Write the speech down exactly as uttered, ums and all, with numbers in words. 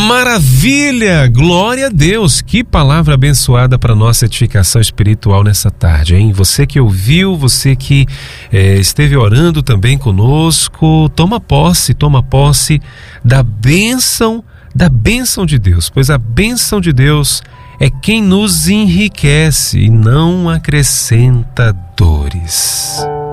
Maravilha! Glória a Deus! Que palavra abençoada para nossa edificação espiritual nessa tarde, hein? Você que ouviu, você que é, esteve orando também conosco, toma posse, toma posse da bênção, da bênção de Deus, pois a bênção de Deus é quem nos enriquece e não acrescenta dores.